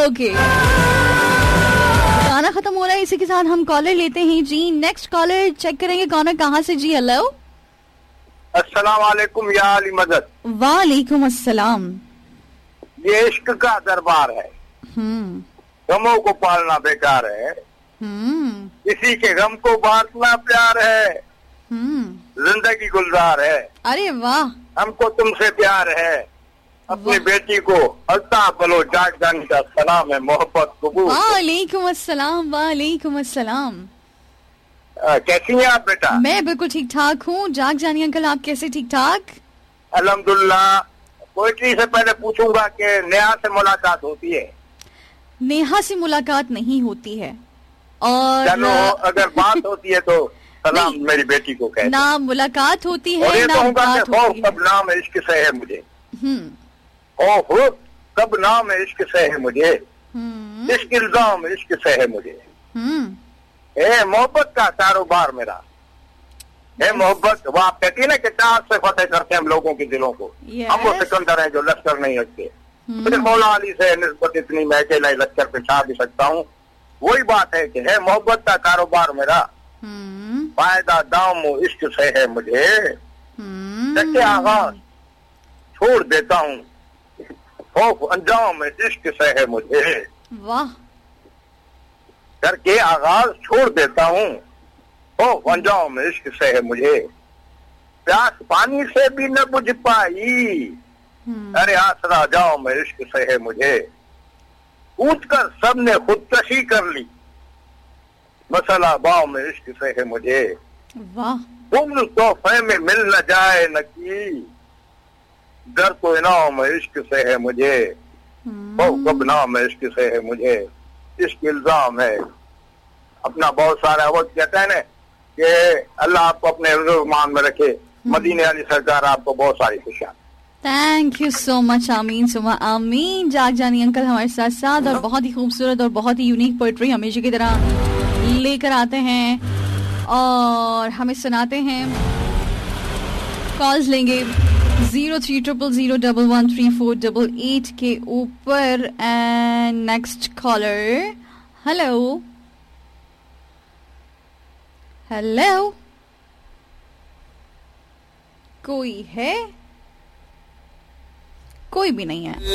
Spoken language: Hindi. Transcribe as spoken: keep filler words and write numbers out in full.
ओके, गाना खत्म हो रहा है, इसी के साथ हम कॉलर लेते हैं जी। नेक्स्ट कॉलर चेक करेंगे कौन है, कहाँ से जी। हेलो, अस्सलाम वालेकुम या अली मदद। वालेकुम अस्सलाम। ये इश्क का दरबार है, हम्म गमों को पालना बेकार है, हम्म किसी के गम को बांटना प्यार है, हम्म जिंदगी गुलजार है, अरे वाह, हमको तुमसे प्यार है, अपनी बेटी को अल्ताफ बलोच जान का सलाम है, मोहब्बत कबूल। वालेकुम अस्सलाम, वालेकुम अस्सलाम। आ, कैसी हैं आप बेटा? मैं बिल्कुल ठीक ठाक हूँ। जाग जानी अंकल, आप कैसे? ठीक ठाक अल्हम्दुलिल्लाह। पोइट्री से पहले पूछूंगा कि नेहा से मुलाकात होती है? नेहा से मुलाकात नहीं होती है, और चलो अगर बात होती है तो सलाम मेरी बेटी को कहते। ना मुलाकात होती है, और ये ना कहूंगा बात कि होती है। कब नाम इश्क से है मुझे, हम्म ओहो कब नाम इश्क से है मुझे, हम्म इश्क इल्जाम इश्क से है मुझे, हम्म ए मोहब्बत का कारोबार मेरा है। मोहब्बत वो आप कहती है ना कि चार से फतेह करते हैं हम लोगों के दिलों को, हम वो सिकंदर हैं जो लश्कर नहीं रखते। फिर मौला अली से निस्बत इतनी मैं अकेला ही लश्कर पे छा भी सकता हूँ। वही बात है कि है मोहब्बत का कारोबार मेरा, हम्म फायदा दाम इश्क से है मुझे, हम्म आगाज छोड़ देता हूँ, खौफ अंजाम इश्क से है मुझे, वाह, करके आगाज छोड़ देता हूँ, खौफ अंजाम इश्क से है मुझे, प्यास पानी से भी न बुझ पाई, अरे आसरा जाओ मैं इश्क से है मुझे, कूद कर सबने खुदकशी कर ली, मसला बाव में इश्क से है मुझे, वाह, तुम तोहफे में मिल न जाए न की, दर तो इनाम में इश्क से है मुझे, ओ कब नाम इश्क से है मुझे, इश्क इल्जाम है। अपना बहुत सारा वक्त कहता है ना कि अल्लाह आपको अपने रुमान में रखे, मदीने वाली सरकार आपको बहुत सारी खुशियां। थैंक यू सो मच, आमीन सुमा आमीन। जाग जानी अंकल हमारे साथ साथ, और बहुत ही खूबसूरत और बहुत ही यूनिक पोइट्री हमेशा की तरह लेकर आते हैं और हमें सुनाते हैं। कॉल्स लेंगे zero three triple zero double one three four double eight के ऊपर। And next collar, hello hello, कोई है? कोई भी नहीं है।